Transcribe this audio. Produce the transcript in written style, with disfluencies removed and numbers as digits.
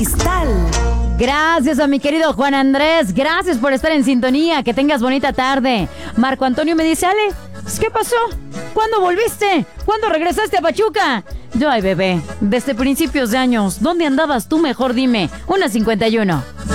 Cristal. Gracias a mi querido Juan Andrés. Gracias por estar en sintonía. Que tengas bonita tarde. Marco Antonio me dice, Ale, ¿qué pasó? ¿Cuándo volviste? ¿Cuándo regresaste a Pachuca? Yo, ay, bebé, desde principios de años. ¿Dónde andabas tú? Mejor dime. 1:51.